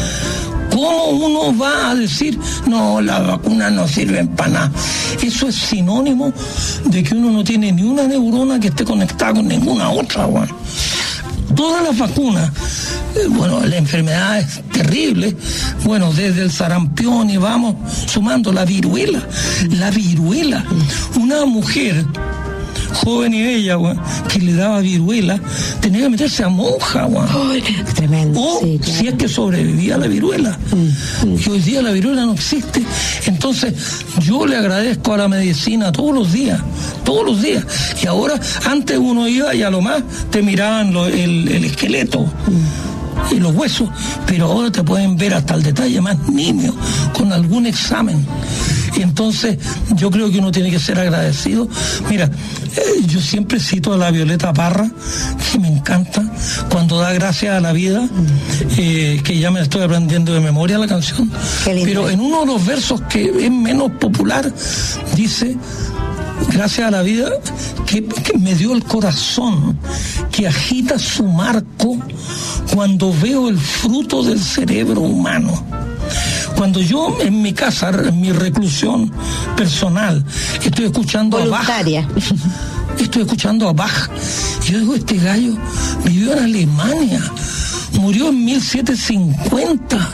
¿cómo uno va a decir, no, las vacunas no sirven para nada? Eso es sinónimo de que uno no tiene ni una neurona que esté conectada con ninguna otra, bueno. Todas las vacunas, eh, bueno, la enfermedad es terrible, bueno, desde el sarampión y vamos sumando la viruela, la viruela. Una mujer joven y bella, güey, que le daba viruela, tenía que meterse a monja, güey. Oh, tremendo. O sí, claro. si es que sobrevivía a la viruela. Mm, mm. Y hoy día la viruela no existe. Entonces, yo le agradezco a la medicina todos los días, todos los días. Y ahora, antes uno iba y a lo más te miraban lo, el, el esqueleto. Mm. y los huesos, pero ahora te pueden ver hasta el detalle más nimio con algún examen. Y entonces yo creo que uno tiene que ser agradecido. Mira, eh, yo siempre cito a la Violeta Parra, que me encanta, cuando da gracias a la vida, eh, que ya me estoy aprendiendo de memoria la canción, pero en uno de los versos que es menos popular, dice: gracias a la vida que, que me dio el corazón, que agita su marco cuando veo el fruto del cerebro humano. Cuando yo en mi casa, en mi reclusión personal, estoy escuchando voluntaria. a Bach, estoy escuchando a Bach Yo digo, este gallo vivió en Alemania, murió en mil setecientos cincuenta.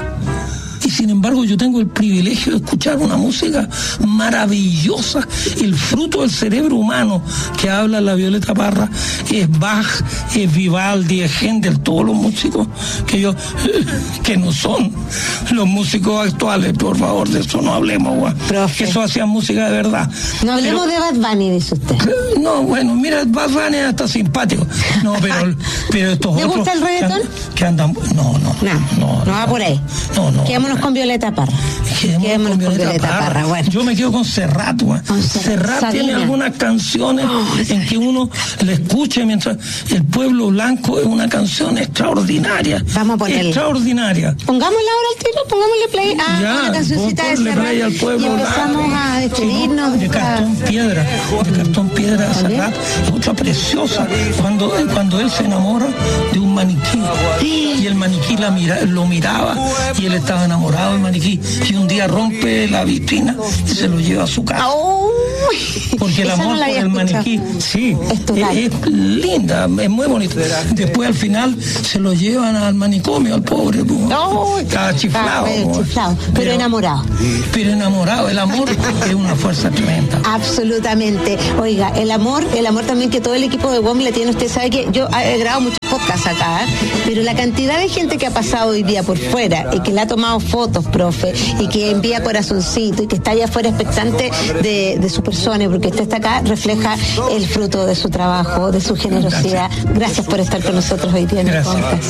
Y sin embargo yo tengo el privilegio de escuchar una música maravillosa, el fruto del cerebro humano que habla la Violeta Parra, es Bach, es Vivaldi, es Händel, todos los músicos que yo, que no son los músicos actuales, por favor, de eso no hablemos, guau. Que eso hacía música de verdad. No hablemos pero, de Bad Bunny, dice usted. No, bueno, mira, Bad Bunny es hasta simpático. No, pero, pero estos ¿Le otros... gusta el reggaetón? Que andan... No, no. No, no, no va por ahí. No, no. Quedémonos con Violeta Parra. Quedémonos, Quedémonos con Violeta, Violeta Parra. Parra. Bueno. Yo me quedo con Serrat, güey. Serrat Sabina. Tiene algunas canciones oh, en que uno le escucha mientras El Pueblo Blanco es una canción extraordinaria. Vamos a ponerle. Extraordinaria. Pongámosla ahora al tiro, pongámosle play a ya, una cancioncita de Serrat. Play al Pueblo y empezamos Blanco. a despedirnos. Sí, de Cartón Piedra. De Cartón Piedra de Serrat. Es otra preciosa. Cuando, cuando él se enamora de un maniquí. Y el maniquí la mira, lo miraba y él estaba enamorado del maniquí. Y un día rompe la vitrina y se lo lleva a su casa. Oh, porque el amor no por el maniquí, sí, es, es linda, es muy bonita. Después al final se lo llevan al manicomio, al pobre. Oh, estaba chiflado. Estaba chiflado pero, pero enamorado. Pero enamorado, el amor es una fuerza tremenda. Absolutamente. Oiga, el amor, el amor también que todo el equipo de W O M le tiene. Usted sabe que yo he grabado muchos podcasts acá, ¿eh? Pero la cantidad de gente que ha pasado hoy día por fuera y que le ha tomado fotos, profe, y que envía corazoncito y que está allá afuera expectante de, de su persona, porque usted está acá, refleja el fruto de su trabajo, de su generosidad. Gracias por estar con nosotros hoy día en el podcast.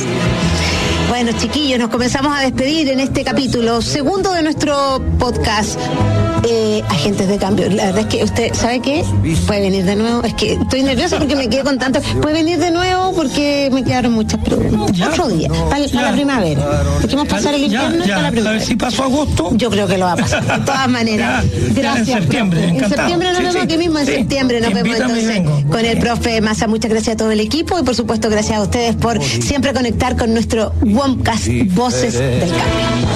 Bueno, chiquillos, nos comenzamos a despedir en este capítulo segundo de nuestro podcast. Eh, agentes de cambio. La verdad es que usted, ¿sabe qué? Puede venir de nuevo. Es que estoy nerviosa porque me quedé con tanto. Puede venir de nuevo porque me quedaron muchas preguntas. Ya, otro día, para, para la primavera. Dejemos pasar el invierno y para la primavera. A ver si pasó agosto. Yo creo que lo va a pasar. De todas maneras. Ya, gracias. Ya en septiembre, profe. encantado. En septiembre nos sí, vemos sí, aquí mismo. En sí, septiembre nos vemos entonces con el profe Massa. Muchas gracias a todo el equipo y por supuesto gracias a ustedes por siempre conectar con nuestro W O M cast Voces del Cambio.